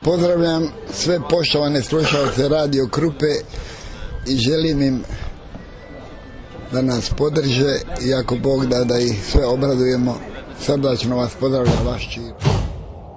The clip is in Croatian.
Pozdravljam sve poštovane slušalce Radio Krupe i želim im da nas podrže i ako Bog da ih sve obradujemo. Srdačno vas pozdravlja vaš Čiro.